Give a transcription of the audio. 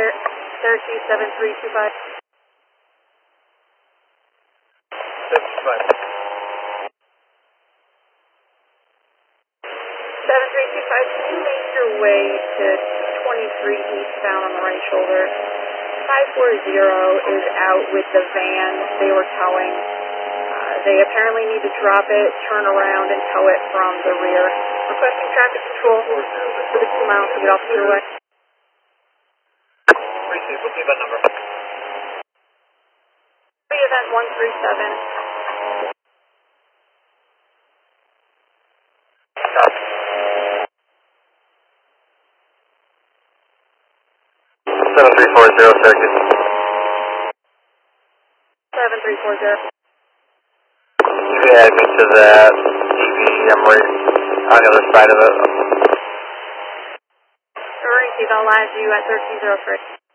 Syracuse 7325. 7325, can you make your way to 23 eastbound on the right shoulder? 540 is out with the van they were towing. They apparently need to drop it, turn around, and tow it from the rear. Requesting traffic control for the 2 miles to get off the freeway. Receive, what's the event number? Event 137. Stop. 7340, Syracuse. 7340. You can add me to that TV. I'm right on the other side of it. Receive, I'll live you at 1303.